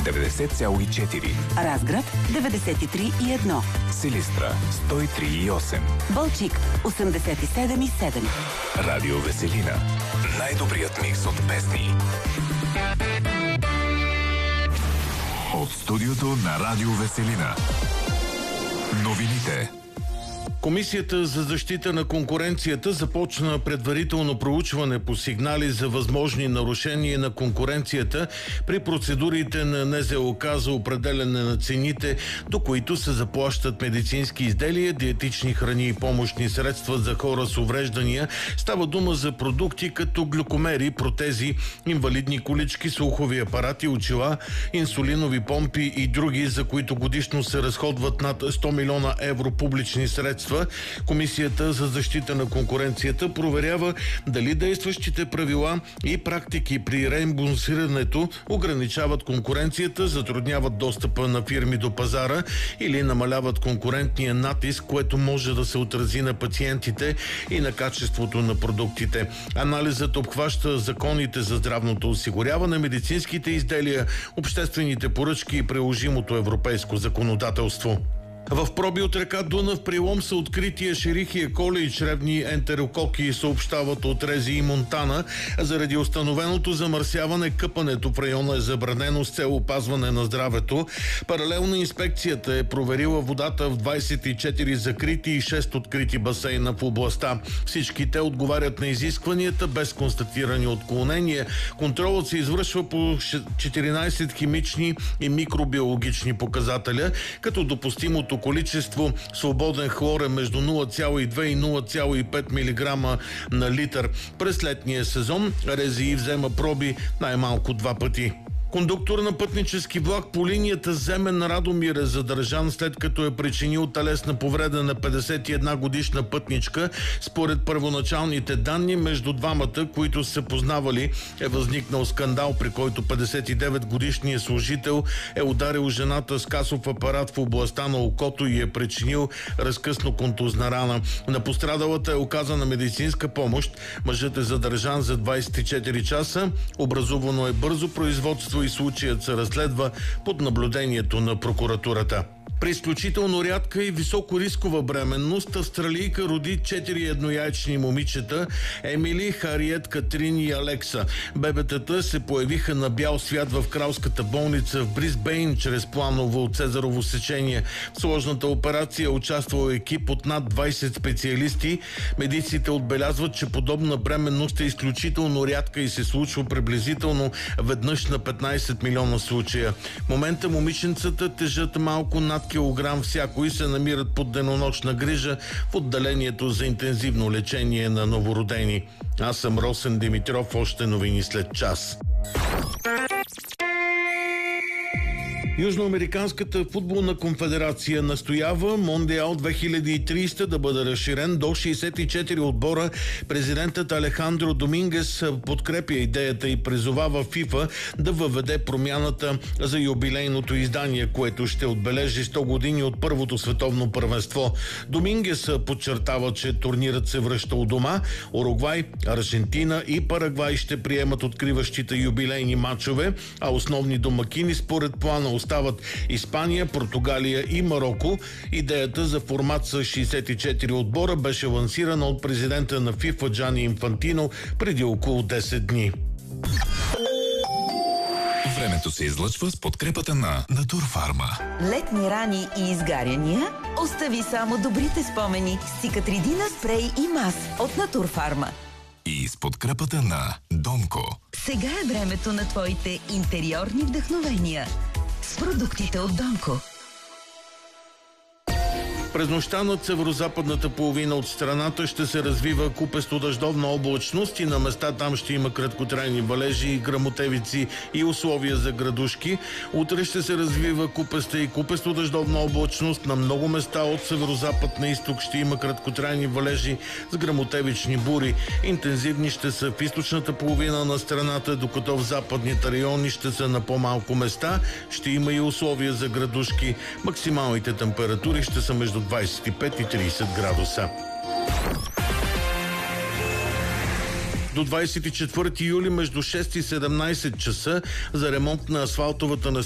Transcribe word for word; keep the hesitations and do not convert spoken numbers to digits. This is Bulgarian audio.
деветдесет цяло и четири, Разград деветдесет и три и едно, Силистра сто и три и осем, Балчик осемдесет и седем и седем. Радио Веселина. Най-добрият микс от песни. От студиото на Радио Веселина. Новините. Комисията за защита на конкуренцията започна предварително проучване по сигнали за възможни нарушения на конкуренцията при процедурите на Н З О К за определяне на цените, до които се заплащат медицински изделия, диетични храни и помощни средства за хора с увреждания. Става дума за продукти като глюкомери, протези, инвалидни колички, слухови апарати, очила, инсулинови помпи и други, за които годишно се разходват над сто милиона евро публични средства. Комисията за защита на конкуренцията проверява дали действащите правила и практики при реимбурсирането ограничават конкуренцията, затрудняват достъпа на фирми до пазара или намаляват конкурентния натиск, което може да се отрази на пациентите и на качеството на продуктите. Анализът обхваща законите за здравното осигуряване, медицинските изделия, обществените поръчки и приложимото европейско законодателство. В проби от река Дунав при Лом са открити ешерихия коли и чревни ентерококи, съобщават от Рези и Монтана. Заради установеното замърсяване, къпането в района е забранено с цел опазване на здравето. Паралелно инспекцията е проверила водата в двадесет и четири закрити и шест открити басейна в областта. Всички те отговарят на изискванията без констатирани отклонения. Контролът се извършва по четиринадесет химични и микробиологични показателя, като допустимото количество свободен хлор е между нула цяло и две и нула цяло и пет милиграма на литър. През летния сезон РЗИ взема проби най-малко два пъти. Кондуктор на пътнически влак по линията Земен-Радомир е задържан, след като е причинил телесна повреда на петдесет и една годишна пътничка. Според първоначалните данни, между двамата, които се познавали, е възникнал скандал, при който петдесет и девет годишният служител е ударил жената с касов апарат в областта на окото и е причинил разкъсно контузна рана. На пострадалата е оказана медицинска помощ. Мъжът е задържан за двадесет и четири часа. Образувано е бързо производство и случаят се разследва под наблюдението на прокуратурата. При изключително рядка и високорискова бременност австралийка роди четири еднояйчни момичета – Емили, Хариет, Катрин и Алекса. Бебетата се появиха на бял свят в кралската болница в Брисбейн чрез планово цезарово сечение. В сложната операция е участвал екип от над двадесет специалисти. Медиците отбелязват, че подобна бременност е изключително рядка и се случва приблизително веднъж на петнадесет милиона случая. В момента момиченцата тежат малко над килограм всяко и се намират под денонощна грижа в отделението за интензивно лечение на новородени. Аз съм Росен Димитров, още новини след час. Южноамериканската футболна конфедерация настоява Мондиал две хиляди и тридесета да бъде разширен до шейсет и четири отбора. Президентът Алехандро Домингес подкрепя идеята и призовава ФИФА да въведе промяната за юбилейното издание, което ще отбележи сто години от първото световно първенство. Домингес подчертава, че турнирът се връща у дома. Уругвай, Аржентина и Парагвай ще приемат откриващите юбилейни матчове, а основни домакини според плана остават Испания, Португалия и Мароко. Идеята за формат с шейсет и четири отбора беше лансирана от президента на ФИФА Джани Инфантино преди около десет дни. Времето се излъчва с подкрепата на Натурфарма. Летни рани и изгаряния? Остави само добрите спомени с Цикатридина спрей и мас от Натурфарма. И с подкрепата на Донко. Сега е времето на твоите интериорни вдъхновения с продуктите от Донко. През нощта над северо-западната половина от страната ще се развива купесто дъждовна облачност и на места там ще има краткотрайни валежи, гръмотевици и условия за градушки. Утре ще се развива купеста и купесто дъждовна облачност. На много места от северо-запад на изток ще има краткотрайни валежи с гръмотевични бури. Интензивни ще са в източната половина на страната, докато в западните райони ще са на по-малко места. Ще има и условия за градушки. Максималните температури ще са между двадесет и пет и тридесет градуса. До двадесет и четвърти юли между шест и седемнадесет часа за ремонт на асфалтовата